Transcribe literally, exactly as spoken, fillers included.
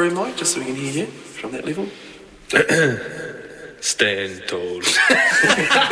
room, Mike, just so we can hear you from that level? Stand tall.